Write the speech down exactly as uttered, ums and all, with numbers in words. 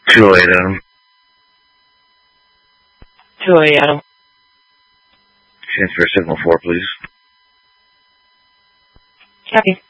two oh eight Adam. two oh eight Adam. Transfer signal four, please. Copy.